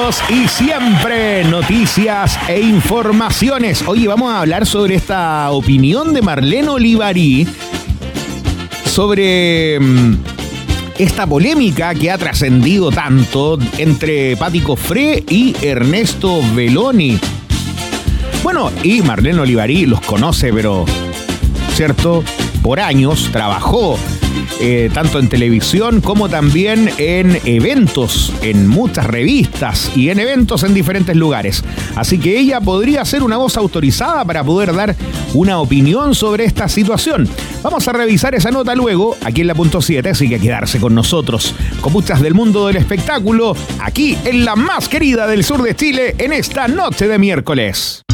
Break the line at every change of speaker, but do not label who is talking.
todos y siempre noticias e informaciones. Oye, vamos a hablar sobre esta opinión de Marlene Olivarí sobre esta polémica que ha trascendido tanto entre Patti Cofré y Ernesto Belloni. Bueno, y Marlene Olivarí los conoce, pero, ¿cierto? Por años trabajó tanto en televisión como también en eventos, en muchas revistas y en eventos en diferentes lugares. Así que ella podría ser una voz autorizada para poder dar una opinión sobre esta situación. Vamos a revisar esa nota luego, aquí en la punto 7, así que quedarse con nosotros. Copuchas del mundo del espectáculo, aquí en la más querida del sur de Chile, en esta noche de miércoles.